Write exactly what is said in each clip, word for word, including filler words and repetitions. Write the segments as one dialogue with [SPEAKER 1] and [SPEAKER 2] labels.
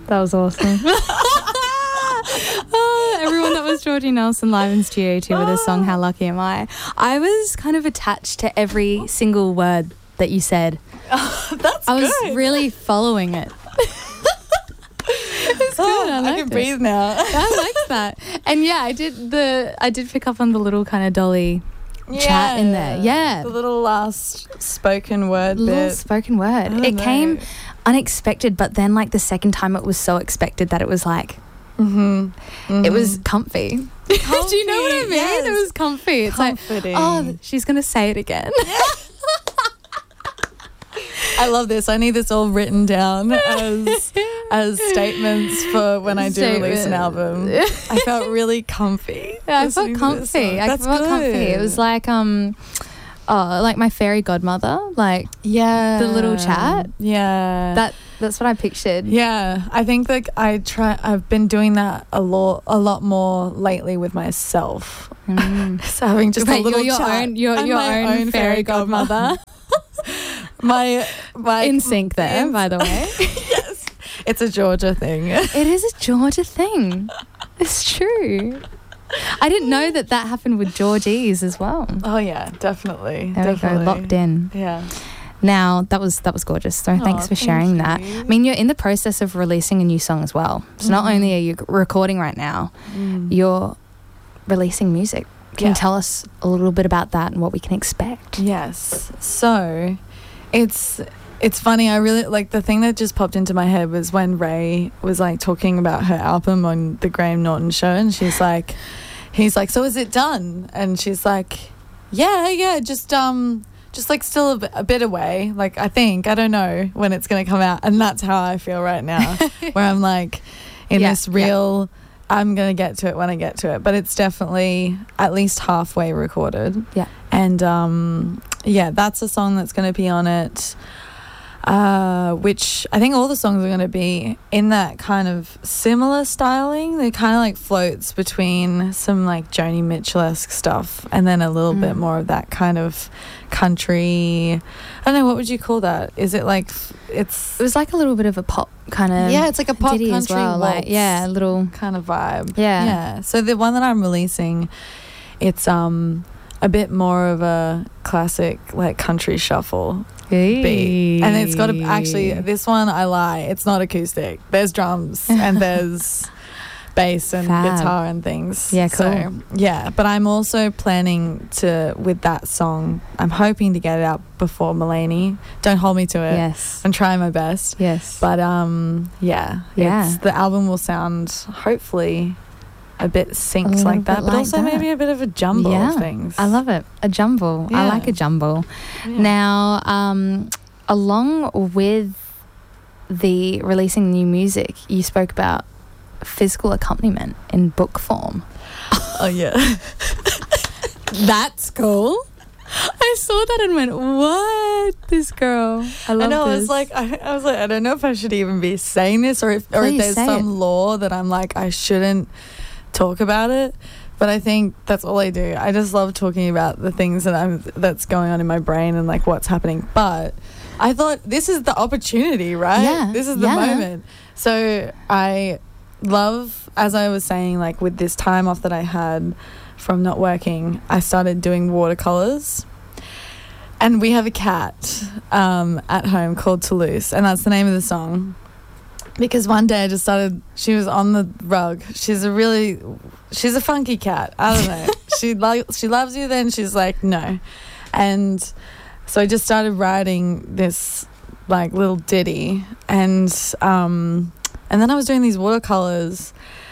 [SPEAKER 1] That was awesome. Oh, everyone, that was Georgie Nelson live in Studio two with the song How Lucky Am I. I was kind of attached to every single word that you said.
[SPEAKER 2] Oh, that's
[SPEAKER 1] I was
[SPEAKER 2] good.
[SPEAKER 1] really following it. It's good. I,
[SPEAKER 2] I
[SPEAKER 1] liked
[SPEAKER 2] can
[SPEAKER 1] it.
[SPEAKER 2] breathe now.
[SPEAKER 1] I liked that. And yeah, I did the I did pick up on the little kind of Dolly chat in there. Yeah.
[SPEAKER 2] The little last spoken word
[SPEAKER 1] little
[SPEAKER 2] bit.
[SPEAKER 1] spoken word.
[SPEAKER 2] I don't
[SPEAKER 1] It
[SPEAKER 2] know.
[SPEAKER 1] came unexpected, but then like the second time it was so expected that it was like
[SPEAKER 2] Mm-hmm. Mm-hmm.
[SPEAKER 1] it was comfy. Do you know what I mean?
[SPEAKER 2] Yes.
[SPEAKER 1] It was comfy. It's
[SPEAKER 2] Comforting.
[SPEAKER 1] like, oh, she's gonna say it again.
[SPEAKER 2] I love this. I need this all written down as as statements for when I do release an album. I felt really comfy.
[SPEAKER 1] Yeah, I felt
[SPEAKER 2] listening to this
[SPEAKER 1] comfy.
[SPEAKER 2] song.
[SPEAKER 1] I
[SPEAKER 2] That's
[SPEAKER 1] felt
[SPEAKER 2] good.
[SPEAKER 1] comfy. It was like um, oh, like my fairy godmother. Like
[SPEAKER 2] yeah,
[SPEAKER 1] the little chat.
[SPEAKER 2] Yeah,
[SPEAKER 1] that. That's what I pictured.
[SPEAKER 2] Yeah, I think that I try. I've been doing that a lot, a lot more lately with myself.
[SPEAKER 1] Mm.
[SPEAKER 2] So having just
[SPEAKER 1] Wait,
[SPEAKER 2] a little
[SPEAKER 1] you're your
[SPEAKER 2] chat.
[SPEAKER 1] own, you're
[SPEAKER 2] I'm
[SPEAKER 1] your
[SPEAKER 2] my
[SPEAKER 1] own, fairy godmother.
[SPEAKER 2] my my
[SPEAKER 1] In sync there,
[SPEAKER 2] in-
[SPEAKER 1] by the way.
[SPEAKER 2] Yes, it's a Georgia thing.
[SPEAKER 1] It is a Georgia thing. It's true. I didn't know that that happened with Georgies as well.
[SPEAKER 2] Oh yeah, definitely.
[SPEAKER 1] There
[SPEAKER 2] definitely.
[SPEAKER 1] we go, locked in.
[SPEAKER 2] Yeah.
[SPEAKER 1] Now, that was that was gorgeous. So thanks for
[SPEAKER 2] thank
[SPEAKER 1] sharing that.
[SPEAKER 2] you.
[SPEAKER 1] I mean, you're in the process of releasing a new song as well. So not
[SPEAKER 2] Mhm.
[SPEAKER 1] only are you recording right now,
[SPEAKER 2] Mm.
[SPEAKER 1] you're releasing music. Can
[SPEAKER 2] Yeah.
[SPEAKER 1] you tell us a little bit about that and what we can expect?
[SPEAKER 2] Yes. So, it's it's funny. I really like the thing that just popped into my head was when Ray was like talking about her album on the Graham Norton show, and she's like, he's like, so is it done? And she's like, yeah, yeah, just um. Just like still a bit, a bit away. Like I think I don't know when it's going to come out, and that's how I feel right now. Where I'm like in
[SPEAKER 1] Yeah,
[SPEAKER 2] this real. I'm going to get to it when I get to it, but it's definitely at least halfway recorded.
[SPEAKER 1] Yeah.
[SPEAKER 2] And um, yeah, that's a song that's going to be on it. Uh, which I think all the songs are going to be in that kind of similar styling. They kind of like floats between some like Joni Mitchell-esque stuff and then a little
[SPEAKER 1] Mm.
[SPEAKER 2] bit more of that kind of country. I don't know, what would you call that? Is it like it's
[SPEAKER 1] It was like a little bit of a pop kind of
[SPEAKER 2] yeah, it's like a pop
[SPEAKER 1] ditty
[SPEAKER 2] country
[SPEAKER 1] as well. Like
[SPEAKER 2] waltz
[SPEAKER 1] yeah, a little
[SPEAKER 2] kind of vibe.
[SPEAKER 1] Yeah.
[SPEAKER 2] Yeah. So the one that I'm releasing, it's um a bit more of a classic like country shuffle beat. And it's got a, actually this one I lie, it's not acoustic. There's drums and there's bass and
[SPEAKER 1] Fab.
[SPEAKER 2] guitar and things.
[SPEAKER 1] Yeah, cool.
[SPEAKER 2] So, yeah, but I'm also planning to with that song, I'm hoping to get it out before Mulaney. Don't hold me to it.
[SPEAKER 1] Yes.
[SPEAKER 2] I'm trying my best.
[SPEAKER 1] Yes.
[SPEAKER 2] But um, yeah,
[SPEAKER 1] Yeah.
[SPEAKER 2] It's, the album will sound hopefully a bit synced
[SPEAKER 1] little
[SPEAKER 2] like that,
[SPEAKER 1] bit
[SPEAKER 2] but
[SPEAKER 1] like
[SPEAKER 2] also
[SPEAKER 1] that.
[SPEAKER 2] maybe a bit of a jumble
[SPEAKER 1] yeah.
[SPEAKER 2] of things.
[SPEAKER 1] I love it. A jumble. I
[SPEAKER 2] Yeah.
[SPEAKER 1] like a jumble.
[SPEAKER 2] Yeah.
[SPEAKER 1] Now, um, along with the releasing new music, you spoke about physical accompaniment in book form.
[SPEAKER 2] Oh yeah,
[SPEAKER 1] That's cool. I saw that and went, "What? This girl? I love
[SPEAKER 2] I know. I
[SPEAKER 1] this."
[SPEAKER 2] was like, I, I was like, I don't know if I should even be saying this, or if, or if
[SPEAKER 1] Please
[SPEAKER 2] there's
[SPEAKER 1] say
[SPEAKER 2] some
[SPEAKER 1] it.
[SPEAKER 2] law that I'm like I shouldn't talk about it. But I think that's all I do. I just love talking about the things that I'm that's going on in my brain and like what's happening. But I thought this is the opportunity, right?
[SPEAKER 1] Yeah,
[SPEAKER 2] This is the
[SPEAKER 1] yeah.
[SPEAKER 2] moment. So I love, as I was saying, like with this time off that I had from not working, I started doing watercolors. And we have a cat um, at home called Toulouse, and that's the name of the song. Because one day I just started, she was on the rug. She's a really, she's a funky cat. I don't know. she lo- she loves you, then she's like, no. And so I just started writing this like little ditty. And, um, and then I was doing these watercolors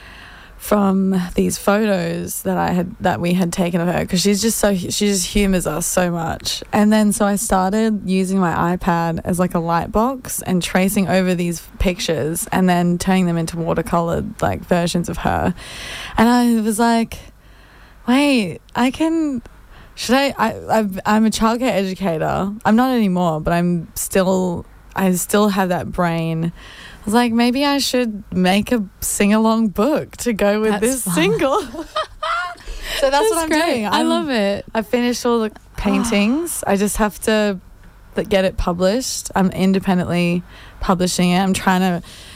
[SPEAKER 2] from these photos that I had that we had taken of her, because she's just so she just humors us so much. And then so I started using my iPad as like a light box and tracing over these pictures and then turning them into watercolored like versions of her. And I was like, wait, I can should I, I I've, I'm a childcare educator. I'm not anymore, but I'm still I still have that brain. I was like, maybe I should make a sing-along book to go with
[SPEAKER 1] That's
[SPEAKER 2] this
[SPEAKER 1] fun.
[SPEAKER 2] single. so that's,
[SPEAKER 1] That's
[SPEAKER 2] what I'm
[SPEAKER 1] great.
[SPEAKER 2] doing.
[SPEAKER 1] I
[SPEAKER 2] I'm-
[SPEAKER 1] love it.
[SPEAKER 2] I finished all the paintings. I just have to like, get it published. I'm independently publishing it. I'm trying to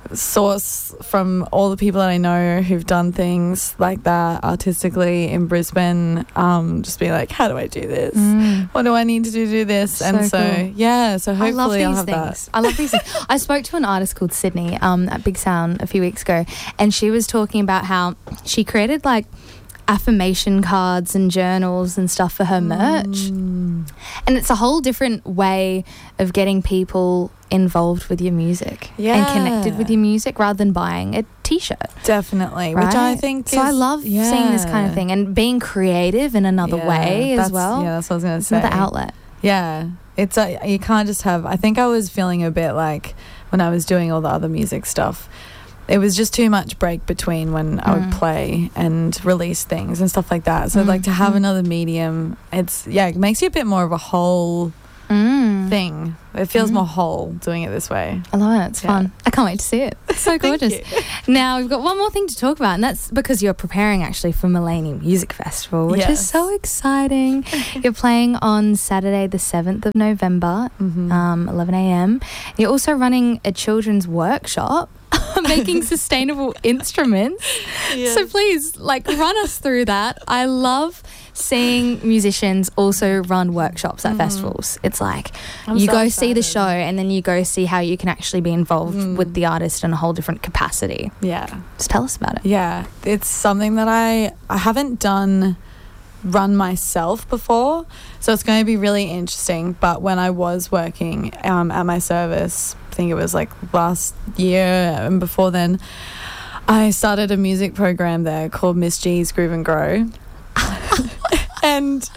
[SPEAKER 2] source from all the people that I know who've done things like that artistically in Brisbane. Um, just be like, how do I do this?
[SPEAKER 1] Mm.
[SPEAKER 2] What do I need to do to do this?
[SPEAKER 1] So
[SPEAKER 2] and so,
[SPEAKER 1] cool.
[SPEAKER 2] yeah, so hopefully
[SPEAKER 1] I love these
[SPEAKER 2] I'll have
[SPEAKER 1] things.
[SPEAKER 2] that.
[SPEAKER 1] I love these things. I spoke to an artist called Sydney um, at Big Sound a few weeks ago, and she was talking about how she created like affirmation cards and journals and stuff for her merch.
[SPEAKER 2] Mm.
[SPEAKER 1] And it's a whole different way of getting people involved with your music
[SPEAKER 2] Yeah.
[SPEAKER 1] and connected with your music rather than buying a t-shirt.
[SPEAKER 2] Definitely,
[SPEAKER 1] Right?
[SPEAKER 2] which I think
[SPEAKER 1] So
[SPEAKER 2] is,
[SPEAKER 1] I love seeing this kind of
[SPEAKER 2] yeah.
[SPEAKER 1] thing and being creative in another
[SPEAKER 2] Yeah,
[SPEAKER 1] way as
[SPEAKER 2] that's-
[SPEAKER 1] well.
[SPEAKER 2] Yeah, that's what I was going to
[SPEAKER 1] It's
[SPEAKER 2] say.
[SPEAKER 1] another outlet.
[SPEAKER 2] Yeah, it's a, you can't just have. I think I was feeling a bit like when I was doing all the other music stuff. It was just too much break between when I would
[SPEAKER 1] Mm.
[SPEAKER 2] play and release things and stuff like that. So like to have
[SPEAKER 1] Mhm.
[SPEAKER 2] another medium, it's yeah, it makes you a bit more of a whole
[SPEAKER 1] Mm.
[SPEAKER 2] thing. It feels
[SPEAKER 1] Mm.
[SPEAKER 2] more whole doing it this way.
[SPEAKER 1] I love it. It's
[SPEAKER 2] Yeah.
[SPEAKER 1] fun. I can't wait to see it. It's so
[SPEAKER 2] Thank
[SPEAKER 1] gorgeous.
[SPEAKER 2] you.
[SPEAKER 1] Now, we've got one more thing to talk about, and that's because you're preparing actually for Mullany Music Festival, which is
[SPEAKER 2] Yes.
[SPEAKER 1] so exciting. You're playing on Saturday, the seventh of November,
[SPEAKER 2] Mhm.
[SPEAKER 1] um, eleven a.m. You're also running a children's workshop making sustainable instruments. So please, like, run us through that. I love seeing musicians also run workshops at
[SPEAKER 2] Mhm.
[SPEAKER 1] festivals. It's like
[SPEAKER 2] I'm
[SPEAKER 1] you
[SPEAKER 2] so
[SPEAKER 1] go see the
[SPEAKER 2] excited.
[SPEAKER 1] show and then you go see how you can actually be involved
[SPEAKER 2] Mm.
[SPEAKER 1] with the artist in a whole different capacity.
[SPEAKER 2] Yeah.
[SPEAKER 1] Just tell us about it.
[SPEAKER 2] Yeah, it's something that I I haven't done run myself before, so it's going to be really interesting. But when I was working um, at my service, I think it was like last year and before then, I started a music program there called Miss G's Groove and Grow. and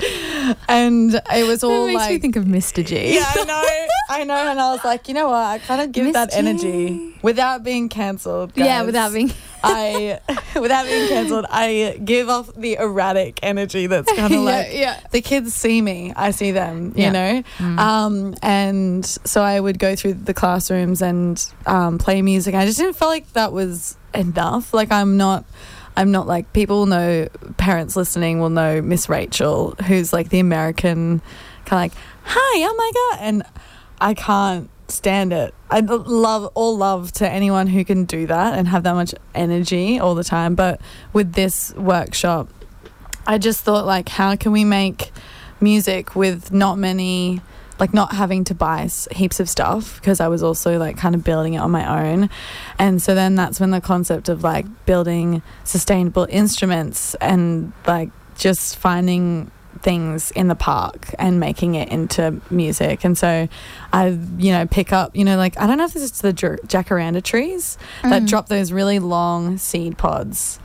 [SPEAKER 2] and it was all
[SPEAKER 1] That makes
[SPEAKER 2] like
[SPEAKER 1] me think of Mister G.
[SPEAKER 2] yeah, I know, I know, and I was like, you know what, I kind of give
[SPEAKER 1] Miss
[SPEAKER 2] that
[SPEAKER 1] G.
[SPEAKER 2] energy without being cancelled.
[SPEAKER 1] Yeah,
[SPEAKER 2] guys.
[SPEAKER 1] without being.
[SPEAKER 2] I, without being cancelled, I give off the erratic energy that's kind of like
[SPEAKER 1] yeah.
[SPEAKER 2] the kids see me, I see them, you
[SPEAKER 1] Yeah.
[SPEAKER 2] know.
[SPEAKER 1] Mm.
[SPEAKER 2] Um, and so I would go through the classrooms and um, play music. I just didn't feel like that was enough. Like I'm not. I'm not like people know, parents listening will know Miss Rachel, who's like the American kind of like, hi, oh my God. And I can't stand it. I love, all love to anyone who can do that and have that much energy all the time. But with this workshop, I just thought like, how can we make music with not many, like not having to buy s- heaps of stuff, because I was also like kind of building it on my own. And so then that's when the concept of like building sustainable instruments and like just finding things in the park and making it into music. And so I, you know, pick up, you know, like, I don't know if this is the jar- jacaranda trees that
[SPEAKER 1] Mm.
[SPEAKER 2] drop those really long seed pods.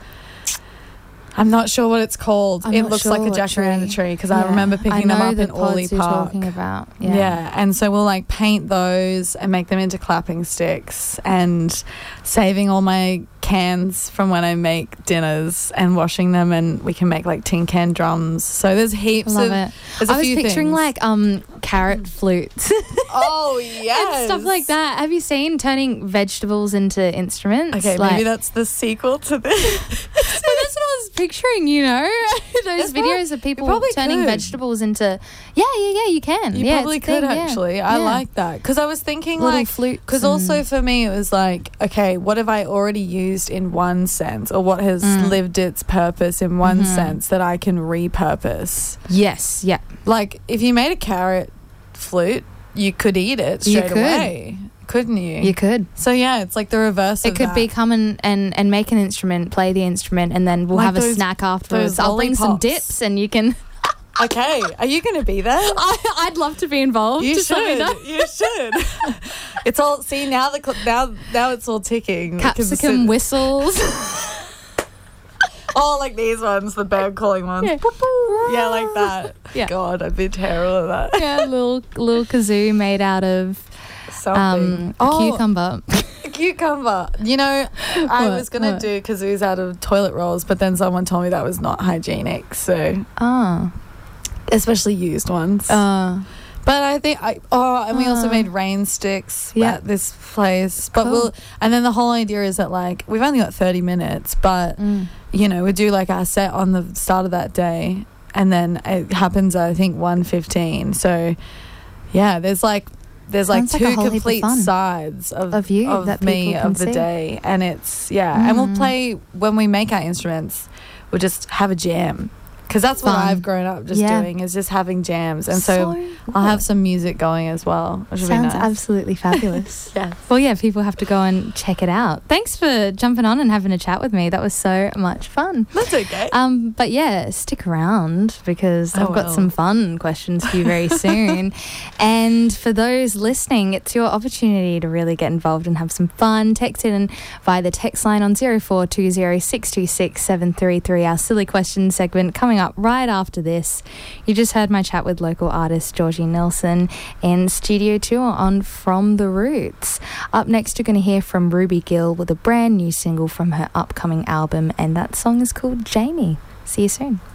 [SPEAKER 2] I'm not sure what it's called.
[SPEAKER 1] I'm
[SPEAKER 2] it
[SPEAKER 1] not
[SPEAKER 2] looks
[SPEAKER 1] sure
[SPEAKER 2] like a
[SPEAKER 1] what
[SPEAKER 2] jacaranda
[SPEAKER 1] tree.
[SPEAKER 2] tree because I
[SPEAKER 1] Yeah.
[SPEAKER 2] remember picking
[SPEAKER 1] I
[SPEAKER 2] them
[SPEAKER 1] know
[SPEAKER 2] up
[SPEAKER 1] the
[SPEAKER 2] in Orley
[SPEAKER 1] pods you're
[SPEAKER 2] Park.
[SPEAKER 1] talking about.
[SPEAKER 2] Yeah.
[SPEAKER 1] Yeah.
[SPEAKER 2] And so we'll like paint those and make them into clapping sticks, and saving all my cans from when I make dinners and washing them, and we can make like tin can drums. So there's heaps
[SPEAKER 1] Love
[SPEAKER 2] of
[SPEAKER 1] it.
[SPEAKER 2] there's a
[SPEAKER 1] I was
[SPEAKER 2] few
[SPEAKER 1] picturing
[SPEAKER 2] things.
[SPEAKER 1] like um carrot flutes
[SPEAKER 2] oh yes
[SPEAKER 1] and stuff like that. Have you seen turning vegetables into instruments?
[SPEAKER 2] Okay,
[SPEAKER 1] Like-
[SPEAKER 2] maybe that's the sequel to this.
[SPEAKER 1] But that's what I was picturing, you know? Those
[SPEAKER 2] It's prob-
[SPEAKER 1] videos of people
[SPEAKER 2] probably
[SPEAKER 1] turning
[SPEAKER 2] could.
[SPEAKER 1] vegetables into. Yeah, yeah, yeah, you can.
[SPEAKER 2] You
[SPEAKER 1] yeah,
[SPEAKER 2] probably
[SPEAKER 1] it's a
[SPEAKER 2] could
[SPEAKER 1] thing, yeah.
[SPEAKER 2] actually. I
[SPEAKER 1] Yeah.
[SPEAKER 2] like that because I was thinking
[SPEAKER 1] Little
[SPEAKER 2] like
[SPEAKER 1] flutes.
[SPEAKER 2] because
[SPEAKER 1] and-
[SPEAKER 2] also for me it was like, okay, what have I already used in one sense, or what has
[SPEAKER 1] Mm.
[SPEAKER 2] lived its purpose in one
[SPEAKER 1] Mhm.
[SPEAKER 2] sense that I can repurpose?
[SPEAKER 1] Yes, yeah.
[SPEAKER 2] Like if you made a carrot flute, you could eat it
[SPEAKER 1] You
[SPEAKER 2] straight
[SPEAKER 1] could.
[SPEAKER 2] away, couldn't you?
[SPEAKER 1] You could.
[SPEAKER 2] So yeah, it's like the reverse.
[SPEAKER 1] It
[SPEAKER 2] of
[SPEAKER 1] could
[SPEAKER 2] that.
[SPEAKER 1] be come and, and, and make an instrument, play the instrument, and then we'll
[SPEAKER 2] Like
[SPEAKER 1] have a
[SPEAKER 2] those-
[SPEAKER 1] snack afterwards.
[SPEAKER 2] those
[SPEAKER 1] I'll bring some
[SPEAKER 2] lollipops.
[SPEAKER 1] dips and you can.
[SPEAKER 2] Okay, are you going to be there?
[SPEAKER 1] I, I'd love to be involved.
[SPEAKER 2] You
[SPEAKER 1] Just let me
[SPEAKER 2] should.
[SPEAKER 1] know.
[SPEAKER 2] You should. It's all. See now the cl- now now it's all ticking. 'Cause it's
[SPEAKER 1] Capsicum
[SPEAKER 2] in-
[SPEAKER 1] whistles.
[SPEAKER 2] Oh, like these ones, the bird calling ones.
[SPEAKER 1] Yeah.
[SPEAKER 2] Yeah, like that.
[SPEAKER 1] Yeah.
[SPEAKER 2] God, I'd be terrible at that.
[SPEAKER 1] Yeah, a little little kazoo made out of
[SPEAKER 2] Something.
[SPEAKER 1] um, a
[SPEAKER 2] oh,
[SPEAKER 1] cucumber.
[SPEAKER 2] a cucumber. You know, I
[SPEAKER 1] What?
[SPEAKER 2] was gonna
[SPEAKER 1] What?
[SPEAKER 2] do kazoos out of toilet rolls, but then someone told me that was not hygienic. So,
[SPEAKER 1] Oh.
[SPEAKER 2] especially used ones.
[SPEAKER 1] Uh,
[SPEAKER 2] But I think I oh, and we also
[SPEAKER 1] Ah.
[SPEAKER 2] made rain sticks
[SPEAKER 1] Yeah.
[SPEAKER 2] at this place. But
[SPEAKER 1] Cool.
[SPEAKER 2] we'll and then the whole idea is that like we've only got thirty minutes, but
[SPEAKER 1] mm.
[SPEAKER 2] you know, we do like our set on the start of that day, and then it happens at I think one fifteen. So yeah, there's like there's like
[SPEAKER 1] Sounds like
[SPEAKER 2] two
[SPEAKER 1] a whole heap of
[SPEAKER 2] complete
[SPEAKER 1] fun.
[SPEAKER 2] sides of,
[SPEAKER 1] Of you
[SPEAKER 2] of
[SPEAKER 1] that
[SPEAKER 2] me
[SPEAKER 1] people can
[SPEAKER 2] of the
[SPEAKER 1] see.
[SPEAKER 2] day, and it's yeah. And we'll
[SPEAKER 1] Mm.
[SPEAKER 2] play when we make our instruments. We'll just have a jam because that's what
[SPEAKER 1] Fun.
[SPEAKER 2] I've grown up just
[SPEAKER 1] Yeah.
[SPEAKER 2] doing is just having jams, and so,
[SPEAKER 1] So
[SPEAKER 2] I'll have some music going as well, which will be
[SPEAKER 1] Sounds
[SPEAKER 2] nice.
[SPEAKER 1] absolutely fabulous.
[SPEAKER 2] Yes.
[SPEAKER 1] Well, yeah, people have to go and check it out. Thanks for jumping on and having a chat with me. That was so much fun.
[SPEAKER 2] That's okay.
[SPEAKER 1] Um, but yeah, stick around because
[SPEAKER 2] I
[SPEAKER 1] I've got
[SPEAKER 2] will.
[SPEAKER 1] some fun questions for you very soon. And for those listening, it's your opportunity to really get involved and have some fun. Text in via the text line on zero four two zero six two six seven three three. Our silly question segment coming up right after this. You just heard my chat with local artist Georgie Nelson in Studio Tour on From the Roots. Up next, you're going to hear from Ruby Gill with a brand new single from her upcoming album, and that song is called Jamie. See you soon.